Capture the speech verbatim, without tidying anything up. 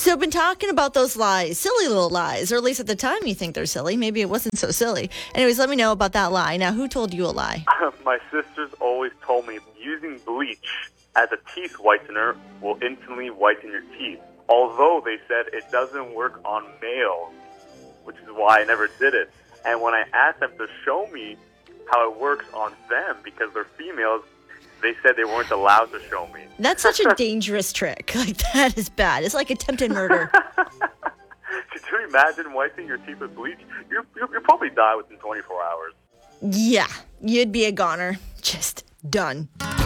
So I've been talking about those lies, silly little lies, or at least at the time you think they're silly. Maybe it wasn't so silly. Anyways, let me know about that lie. Now, who told you a lie? My sisters always told me using bleach as a teeth whitener will instantly whiten your teeth. Although they said it doesn't work on males, which is why I never did it. And when I asked them to show me how it works on them, because they're females, they said they weren't allowed to show me. That's such a dangerous trick. Like, that is bad. It's like attempted murder. Could you imagine whitening your teeth with bleach? You you'll probably die within twenty-four hours. Yeah, you'd be a goner. Just done.